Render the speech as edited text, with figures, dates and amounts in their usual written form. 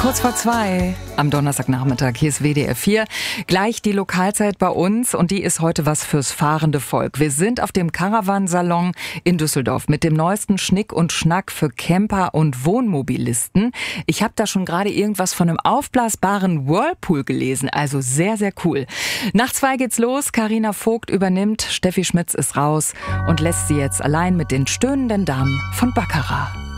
Kurz vor 2 am Donnerstagnachmittag. Hier ist WDR 4. Gleich die Lokalzeit bei uns und die ist heute was fürs fahrende Volk. Wir sind auf dem Caravan-Salon in Düsseldorf mit dem neuesten Schnick und Schnack für Camper und Wohnmobilisten. Ich habe da schon gerade irgendwas von einem aufblasbaren Whirlpool gelesen. Also sehr, sehr cool. Nach 2 geht's los. Carina Vogt übernimmt. Steffi Schmitz ist raus und lässt sie jetzt allein mit den stöhnenden Damen von Baccarat.